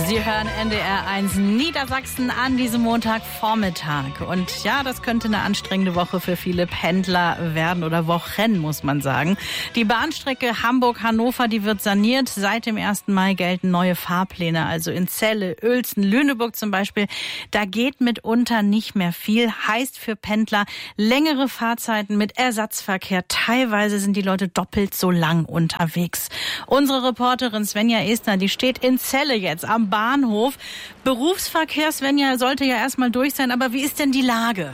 Sie hören NDR 1 Niedersachsen an diesem Montagvormittag. Und ja, das könnte eine anstrengende Woche für viele Pendler werden oder Wochen, muss man sagen. Die Bahnstrecke Hamburg-Hannover, die wird saniert. Seit dem 1. Mai gelten neue Fahrpläne. Also in Celle, Uelzen, Lüneburg zum Beispiel. Da geht mitunter nicht mehr viel. Heißt für Pendler längere Fahrzeiten mit Ersatzverkehr. Teilweise sind die Leute doppelt so lang unterwegs. Unsere Reporterin Svenja Estner, die steht in Celle jetzt am Bahnhof. Berufsverkehr, Svenja, sollte ja erstmal durch sein, aber wie ist denn die Lage?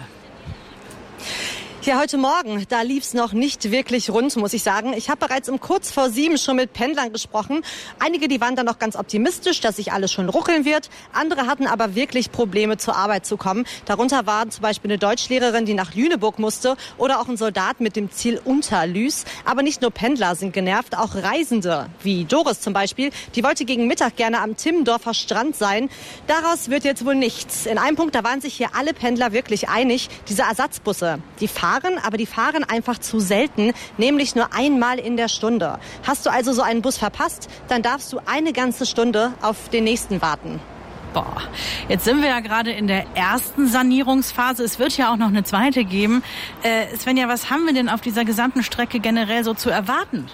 Ja, heute Morgen, da lief's noch nicht wirklich rund, muss ich sagen. Ich habe bereits um kurz vor 7 schon mit Pendlern gesprochen. Einige, die waren dann noch ganz optimistisch, dass sich alles schon ruckeln wird. Andere hatten aber wirklich Probleme, zur Arbeit zu kommen. Darunter war zum Beispiel eine Deutschlehrerin, die nach Lüneburg musste, oder auch ein Soldat mit dem Ziel Unterlüß. Aber nicht nur Pendler sind genervt, auch Reisende, wie Doris zum Beispiel. Die wollte gegen Mittag gerne am Timmendorfer Strand sein. Daraus wird jetzt wohl nichts. In einem Punkt, da waren sich hier alle Pendler wirklich einig. Diese Ersatzbusse, die fahren, aber die fahren einfach zu selten, nämlich nur einmal in der Stunde. Hast du also so einen Bus verpasst, dann darfst du eine ganze Stunde auf den nächsten warten. Boah, jetzt sind wir ja gerade in der ersten Sanierungsphase. Es wird ja auch noch eine zweite geben. Svenja, was haben wir denn auf dieser gesamten Strecke generell so zu erwarten?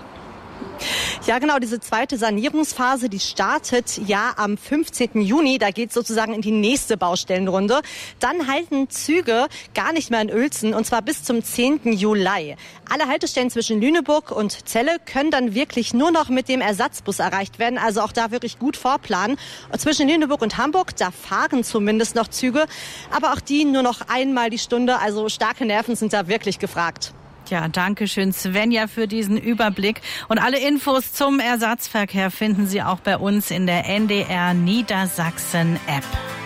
Ja, genau, diese zweite Sanierungsphase, die startet ja am 15. Juni. Da geht es sozusagen in die nächste Baustellenrunde. Dann halten Züge gar nicht mehr in Uelzen, und zwar bis zum 10. Juli. Alle Haltestellen zwischen Lüneburg und Celle können dann wirklich nur noch mit dem Ersatzbus erreicht werden. Also auch da wirklich gut vorplanen. Und zwischen Lüneburg und Hamburg, da fahren zumindest noch Züge, aber auch die nur noch einmal die Stunde. Also starke Nerven sind da wirklich gefragt. Ja, danke schön, Svenja, für diesen Überblick. Und alle Infos zum Ersatzverkehr finden Sie auch bei uns in der NDR Niedersachsen App.